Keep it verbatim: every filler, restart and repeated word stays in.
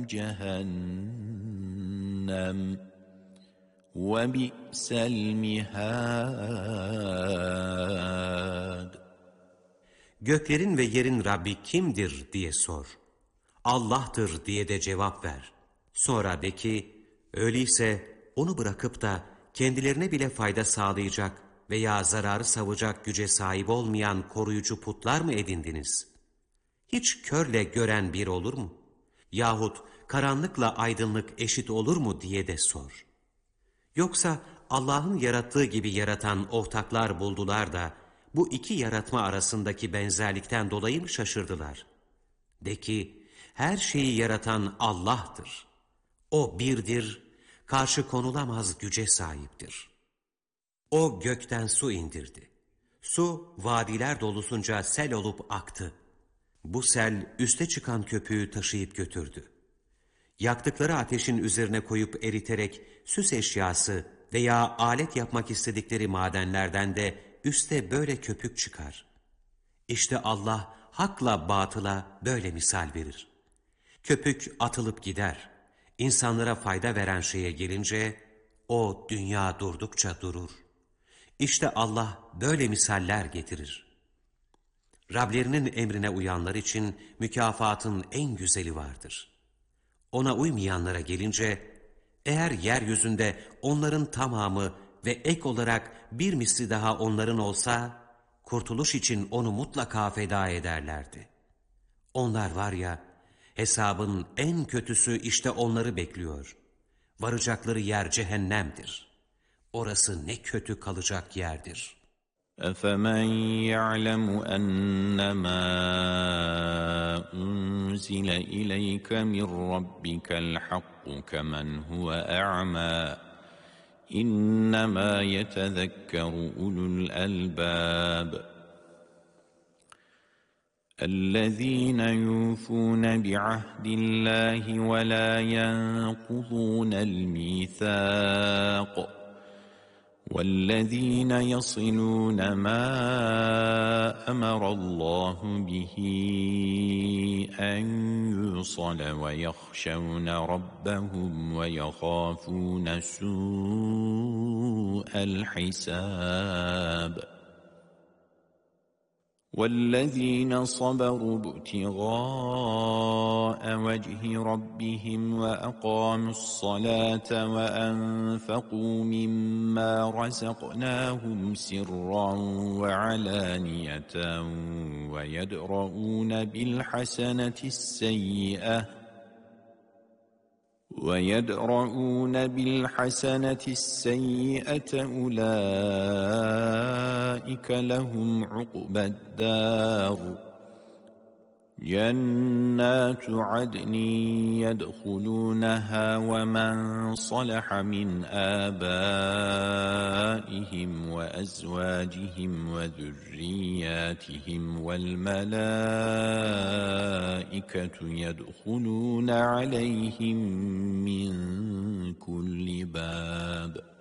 جهنم وبئس المهاد. Göklerin ve yerin Rabbi kimdir diye sor. Allah'tır diye de cevap ver. Sonra de ki, öyleyse onu bırakıp da kendilerine bile fayda sağlayacak veya zararı savacak güce sahip olmayan koruyucu putlar mı edindiniz? Hiç körle gören bir olur mu? Yahut karanlıkla aydınlık eşit olur mu diye de sor. Yoksa Allah'ın yarattığı gibi yaratan ortaklar buldular da bu iki yaratma arasındaki benzerlikten dolayı mı şaşırdılar? De ki, her şeyi yaratan Allah'tır. O birdir, karşı konulamaz güce sahiptir. O gökten su indirdi. Su vadiler dolusunca sel olup aktı. Bu sel üste çıkan köpüğü taşıyıp götürdü. Yaktıkları ateşin üzerine koyup eriterek süs eşyası veya alet yapmak istedikleri madenlerden de üste böyle köpük çıkar. İşte Allah hakla batıla böyle misal verir. Köpük atılıp gider. İnsanlara fayda veren şeye gelince o dünya durdukça durur. İşte Allah böyle misaller getirir. Rablerinin emrine uyanlar için mükafatın en güzeli vardır. Ona uymayanlara gelince, eğer yeryüzünde onların tamamı ve ek olarak bir misli daha onların olsa, kurtuluş için onu mutlaka feda ederlerdi. Onlar var ya, hesabın en kötüsü işte onları bekliyor. Varacakları yer cehennemdir. Orası ne kötü kalacak yerdir. أَفَمَنْ يَعْلَمُ أَنَّمَا أُنْزِلَ إِلَيْكَ مِنْ رَبِّكَ الْحَقُّ كَمَنْ هُوَ أَعْمَى إِنَّمَا يَتَذَكَّرُ أُولُو الْأَلْبَابِ الَّذِينَ يُوفُونَ بِعَهْدِ اللَّهِ وَلَا يَنقُضُونَ الْمِيثَاقَ وَالَّذِينَ يَصِلُونَ مَا أَمَرَ اللَّهُ بِهِ أَنْ يُوصَلَ وَيَخْشَوْنَ رَبَّهُمْ وَيَخَافُونَ سُوءَ الْحِسَابِ وَالَّذِينَ صَبَرُوا ابْتِغَاءَ وَجْهِ رَبِّهِمْ وَأَقَامُوا الصَّلَاةَ وَأَنفَقُوا مِمَّا رَزَقْنَاهُمْ سِرًّا وَعَلَانِيَةً وَيَدْرَؤُونَ بِالْحَسَنَةِ السَّيِّئَةَ وَيَدْرَؤُونَ بِالْحَسَنَةِ السَّيِّئَةَ أُولَئِكَ لَهُمْ عُقْبَى الدَّارِ جَنَّاتُ عَدْنٍ يَدْخُلُونَهَا وَمَنْ صَلَحَ مِنْ آبَائِهِمْ وَأَزْوَاجِهِمْ وَذُرِّيَّاتِهِمْ وَالْمَلَائِكَةُ يَدْخُلُونَ عَلَيْهِمْ مِنْ كُلِّ بَابٍ